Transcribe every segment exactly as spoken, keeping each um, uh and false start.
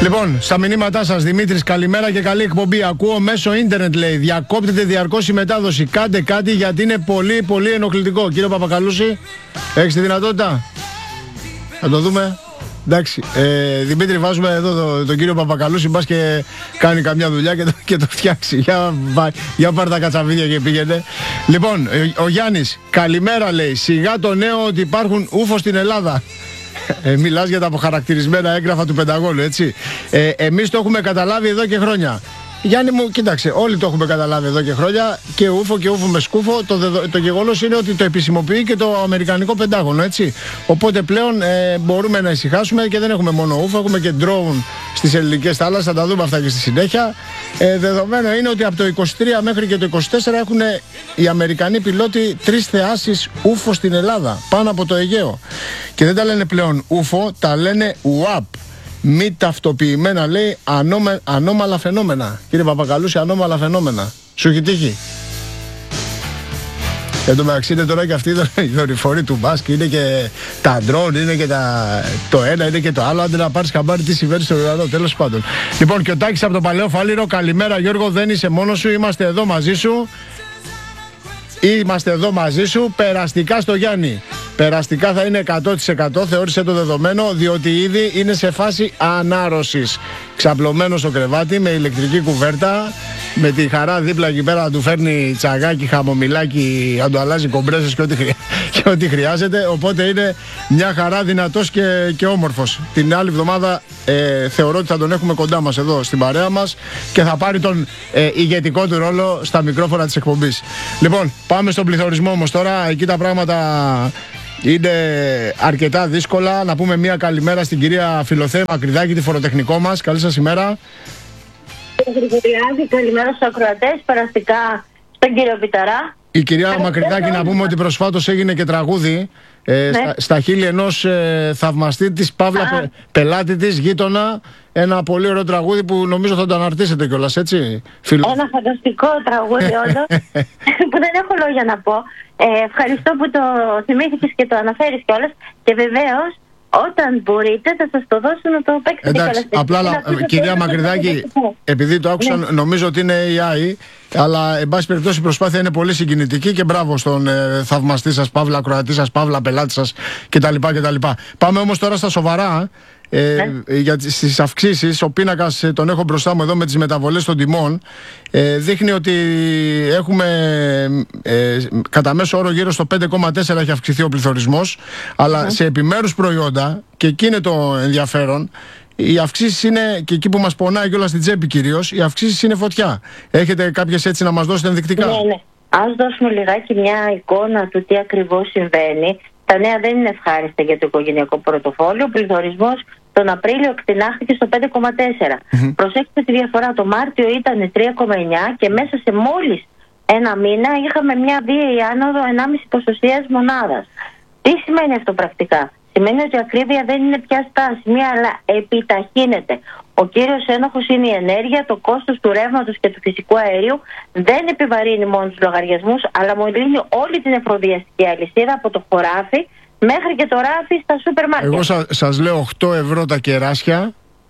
Λοιπόν, στα μηνύματά σας, Δημήτρης, καλημέρα και καλή εκπομπή. Ακούω μέσω ίντερνετ, λέει. Διακόπτεται διαρκώς η μετάδοση. Κάντε κάτι γιατί είναι πολύ πολύ ενοχλητικό. Κύριε Παπακαλούση, έχεις τη δυνατότητα? Θα το δούμε. Εντάξει, ε, Δημήτρη, βάζουμε εδώ τον το κύριο Παπακαλούση, μπας και κάνει καμιά δουλειά και το, και το φτιάξει. Για, για πάρε τα κατσαβίδια και πήγαινε. Λοιπόν, ο, ο Γιάννης, καλημέρα, λέει. Σιγά το νέο ότι υπάρχουν ούφο στην Ελλάδα. Ε, μιλάς για τα αποχαρακτηρισμένα έγγραφα του Πενταγώνου, έτσι. Ε, εμείς το έχουμε καταλάβει εδώ και χρόνια. Γιάννη μου, κοίταξε, όλοι το έχουμε καταλάβει εδώ και χρόνια. Και ούφο και ούφο με σκούφο. Το, το, το γεγονός είναι ότι το επισημοποιεί και το Αμερικανικό Πεντάγωνο, έτσι. Οπότε πλέον ε, μπορούμε να ησυχάσουμε και δεν έχουμε μόνο ούφο, έχουμε και drone στις ελληνικές θάλασσες. Θα τα δούμε αυτά και στη συνέχεια. Ε, δεδομένο είναι ότι από το είκοσι τρία μέχρι και το είκοσι τέσσερα έχουν οι Αμερικανοί πιλότοι τρεις θεάσεις ούφο στην Ελλάδα, πάνω από το Αιγαίο. Και δεν τα λένε πλέον ούφο, τα λένε ουάπ. Μη ταυτοποιημένα, λέει, ανώμε, ανώμαλα φαινόμενα. Κύριε Παπακαλούση, ανώμαλα φαινόμενα. Σου έχει τύχει? Εν τω μεταξύ είναι τώρα και αυτή η δορυφορή του Μάσκ, είναι και τα ντρόν, είναι και τα... το ένα, είναι και το άλλο. Άντε να πάρεις χαμπάρι τι συμβαίνει στον ουρανό, τέλος πάντων. Λοιπόν, και ο Τάκης από το Παλαιό Φάληρο, καλημέρα Γιώργο, δεν είσαι μόνος σου, είμαστε εδώ μαζί σου. Είμαστε εδώ μαζί σου, περαστικά στο Γιάννη. Περαστικά θα είναι εκατό τοις εκατό, θεώρησε το δεδομένο, διότι ήδη είναι σε φάση ανάρρωσης. Ξαπλωμένο στο κρεβάτι με ηλεκτρική κουβέρτα, με τη χαρά δίπλα εκεί πέρα να του φέρνει τσαγάκι, χαμομηλάκι, να του αλλάζει κομπρέσες και ό,τι, χρει... και ό,τι χρειάζεται. Οπότε είναι μια χαρά, δυνατός και, και όμορφος. Την άλλη εβδομάδα ε, θεωρώ ότι θα τον έχουμε κοντά μας εδώ στην παρέα μας και θα πάρει τον ε, ηγετικό του ρόλο στα μικρόφωνα της εκπομπής. Λοιπόν, πάμε στον πληθωρισμό όμως τώρα. Εκεί τα πράγματα είναι αρκετά δύσκολα. Να πούμε μια καλημέρα στην κυρία Φιλοθέα Μακρυδάκη, τη φοροτεχνικό μας. Καλή σας ημέρα. Καλημέρα στους ακροατές, περαστικά στον κύριο Πιταρά. Η κυρία Μακρυδάκη, να πούμε ότι προσφάτως έγινε και τραγούδι ε, ναι. στα, στα χείλη ενός ε, θαυμαστή της, Παύλα πε, πελάτη της, γείτονα. Ένα πολύ ωραίο τραγούδι που νομίζω θα το αναρτήσετε κιόλας, έτσι, φίλο. Ένα φανταστικό τραγούδι όλο που δεν έχω λόγια να πω. Ε, ευχαριστώ που το θυμήθηκες και το αναφέρεις κιόλας. Και βεβαίως, όταν μπορείτε θα σας το δώσω να το παίξετε. Εντάξει, απλά ε, κυρία Μακρυδάκη, επειδή το άκουσα, ναι. νομίζω ότι είναι έι άι, αλλά εν πάση περιπτώσει η προσπάθεια είναι πολύ συγκινητική και μπράβο στον ε, θαυμαστή σας, Παύλα ακροατή σας, Παύλα πελάτη σας κτλ. κτλ. Πάμε όμως τώρα στα σοβαρά. Ε, ναι. Για στις αυξήσεις, ο πίνακας ε, τον έχω μπροστά μου εδώ με τις μεταβολές των τιμών. ε, Δείχνει ότι έχουμε ε, κατά μέσο όρο γύρω στο πέντε κόμμα τέσσερα έχει αυξηθεί ο πληθωρισμός. Αλλά ναι. σε επιμέρους προϊόντα, και εκεί είναι το ενδιαφέρον, οι αυξήσεις είναι, και εκεί που μας πονάει και όλα στην τσέπη κυρίως, οι αυξήσεις είναι φωτιά. Έχετε κάποιες έτσι να μας δώσετε ενδεικτικά? Ναι, ναι. Ας δώσουμε λιγάκι μια εικόνα του τι ακριβώς συμβαίνει. Τα νέα δεν είναι ευχάριστα για το οικογενειακό πορτοφόλιο. Ο πληθωρισμός τον Απρίλιο εκτινάχθηκε στο πέντε κόμμα τέσσερα. Mm-hmm. Προσέξτε τη διαφορά. Το Μάρτιο ήταν τρία κόμμα εννιά και μέσα σε μόλις ένα μήνα είχαμε μια βίαιη άνοδο ενάμιση ποσοστίας μονάδας. Τι σημαίνει αυτό πρακτικά? Σημαίνει ότι η ακρίβεια δεν είναι πια στάσιμη, αλλά επιταχύνεται. Ο κύριος ένοχος είναι η ενέργεια, το κόστος του ρεύματος και του φυσικού αερίου δεν επιβαρύνει μόνο τους λογαριασμούς, αλλά μολύνει όλη την εφοδιαστική αλυσίδα από το χωράφι μέχρι και το ράφι στα σούπερ μάρκετ. Εγώ σα, σας λέω οκτώ ευρώ τα κεράσια,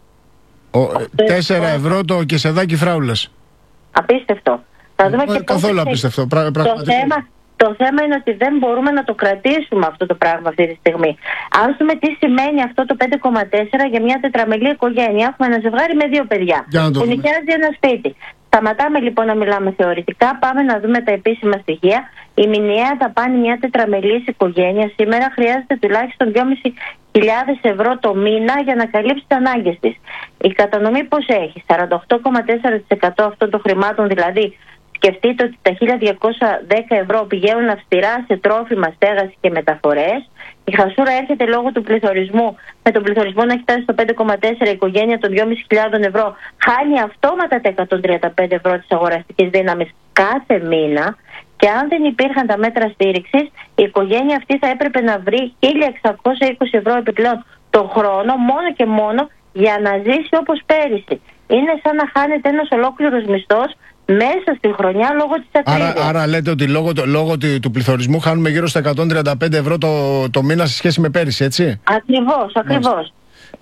τέσσερα ευρώ το κεσεδάκι φράουλες. Απίστευτο. Θα δούμε ε, και καθόλου απίστευτο. Πρα, το, θέμα, το θέμα είναι ότι δεν μπορούμε να το κρατήσουμε αυτό το πράγμα αυτή τη στιγμή. Αν δούμε τι σημαίνει αυτό το πέντε κόμμα τέσσερα για μια τετραμελή οικογένεια, έχουμε ένα ζευγάρι με δύο παιδιά που νοικιάζει ένα σπίτι. Σταματάμε λοιπόν να μιλάμε θεωρητικά, πάμε να δούμε τα επίσημα στοιχεία. Η μηνιαία δαπάνη μια τετραμελής οικογένεια σήμερα χρειάζεται τουλάχιστον δυόμισι χιλιάδες ευρώ το μήνα για να καλύψει τις ανάγκες της. Η κατανομή πώς έχει? σαράντα οκτώ κόμμα τέσσερα τοις εκατό αυτών των χρημάτων, δηλαδή σκεφτείτε ότι τα χίλια διακόσια δέκα ευρώ πηγαίνουν αυστηρά σε τρόφιμα, στέγαση και μεταφορές. Η χασούρα έρχεται λόγω του πληθωρισμού. Με τον πληθωρισμό να έχει φτάσει στο πέντε κόμμα τέσσερα, η οικογένεια των δυόμισι χιλιάδες ευρώ χάνει αυτόματα τα εκατόν τριάντα πέντε ευρώ της αγοραστικής δύναμης κάθε μήνα. Και αν δεν υπήρχαν τα μέτρα στήριξης, η οικογένεια αυτή θα έπρεπε να βρει χίλια εξακόσια είκοσι ευρώ επιπλέον το χρόνο, μόνο και μόνο για να ζήσει όπως πέρυσι. Είναι σαν να χάνεται ένας ολόκληρος μισθός μέσα στη χρονιά λόγω της ακρίβειας. Άρα, άρα λέτε ότι λόγω, λόγω του, του πληθωρισμού χάνουμε γύρω στα εκατόν τριάντα πέντε ευρώ το, το μήνα σε σχέση με πέρυσι, έτσι? Ακριβώς, ακριβώς.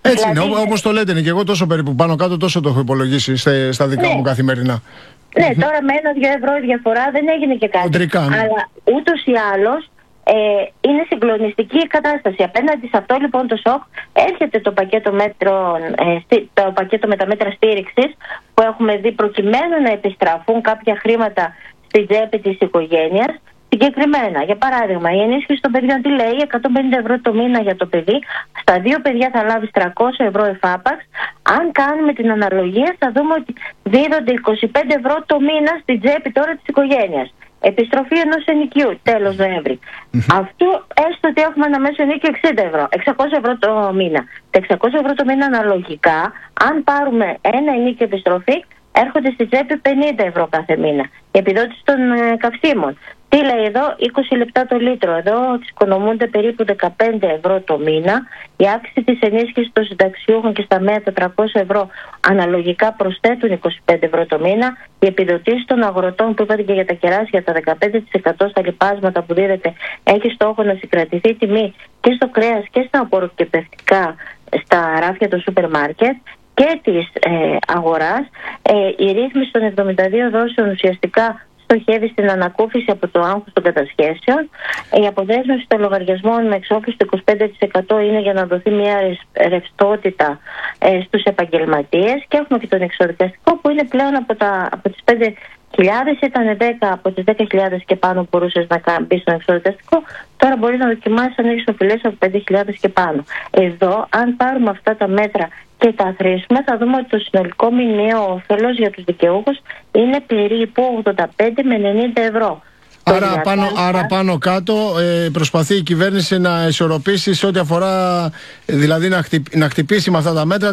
Έτσι δηλαδή, είναι, όπως το λέτε, είναι και εγώ τόσο περίπου πάνω κάτω τόσο το έχω υπολογίσει στα δικά ναι. μου καθημερινά. Ναι, τώρα με ένα-δυο ευρώ η διαφορά δεν έγινε και κάτι. Οντρικά, ναι. Αλλά ούτως ή άλλως ε, είναι συγκλονιστική η κατάσταση. Απέναντι σε αυτό λοιπόν το σοκ έρχεται το πακέτο, μέτρων, ε, το πακέτο με τα μέτρα στήριξης που έχουμε δει προκειμένου να επιστραφούν κάποια χρήματα στην τσέπη της οικογένειας. Συγκεκριμένα, για παράδειγμα, η ενίσχυση των παιδιών τι λέει, εκατόν πενήντα ευρώ το μήνα για το παιδί, στα δύο παιδιά θα λάβεις τριακόσια ευρώ εφάπαξ. Αν κάνουμε την αναλογία θα δούμε ότι δίδονται είκοσι πέντε ευρώ το μήνα στην τσέπη τώρα της οικογένειας. Επιστροφή ενός ενοικιού, τέλος Νοέμβρη. Mm-hmm. Αυτό έστω ότι έχουμε ένα μέσο ενοίκιο εξήντα ευρώ, εξακόσια ευρώ το μήνα. Τα εξακόσια ευρώ το μήνα αναλογικά, αν πάρουμε ένα ενοίκιο επιστροφή, έρχονται στη τσέπη πενήντα ευρώ κάθε μήνα. Η επιδότηση των ε, καυσίμων. Τι λέει εδώ, είκοσι λεπτά το λίτρο. Εδώ εξοικονομούνται περίπου δεκαπέντε ευρώ το μήνα. Η αύξηση της ενίσχυσης των συνταξιούχων και στα ΜΕΑ τετρακόσια ευρώ αναλογικά προσθέτουν είκοσι πέντε ευρώ το μήνα. Η επιδοτήση των αγροτών που είπατε και για τα κεράσια, τα δεκαπέντε τοις εκατό στα λιπάσματα που δίδεται, έχει στόχο να συγκρατηθεί η τιμή και στο κρέας και στα απορροκυπευτικά στα ράφια του σούπερ μάρκετ και της ε, αγοράς. Ε, η ρύθμιση των εβδομήντα δύο δόσεων ουσιαστικά στοχεύει στην ανακούφιση από το άγχος των κατασχέσεων. Η αποδέσμευση των λογαριασμών με εξόφληση του είκοσι πέντε τοις εκατό είναι για να δοθεί μια ρευστότητα ε, στους επαγγελματίες. Και έχουμε και τον εξοδικαστικό που είναι πλέον από, τα, από τις πέντε χιλιάδες, ήταν δέκα, από τις δέκα χιλιάδες και πάνω μπορούσες να μπει στον εξοδικαστικό. Τώρα μπορεί να δοκιμάσεις αν έχεις οφειλές από πέντε χιλιάδες και πάνω. Εδώ, αν πάρουμε αυτά τα μέτρα και τα αθροίσουμε, θα δούμε ότι το συνολικό μηνιαίο όφελος για τους δικαιούχους είναι περίπου ογδόντα πέντε με ενενήντα ευρώ. Άρα πάνω, άρα πάνω κάτω ε, προσπαθεί η κυβέρνηση να ισορροπήσει σε ό,τι αφορά, δηλαδή να, χτυπ, να χτυπήσει με αυτά τα μέτρα